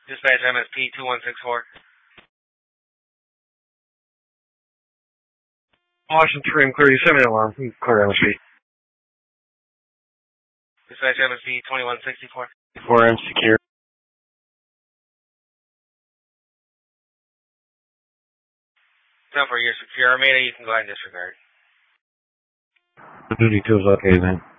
Dispatch MSP 2164. Washington Trim, clear you. 7 alarm. Clear MSP. Dispatch MSP 2164. 4M secure. Now for your secure Armada, you can go ahead and disregard. Duty 2 is okay then.